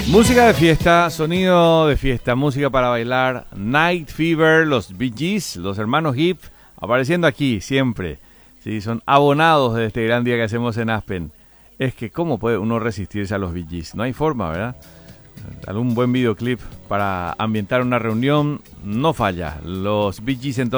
Música de fiesta, sonido de fiesta, música para bailar. Night Fever, los Bee Gees, los hermanos Hip, apareciendo aquí siempre. Sí, son abonados de este gran día que hacemos en Aspen. Es que ¿cómo puede uno resistirse a los Bee Gees? No hay forma, ¿verdad? Algún buen videoclip para ambientar una reunión no falla. Los Bee Gees entonces.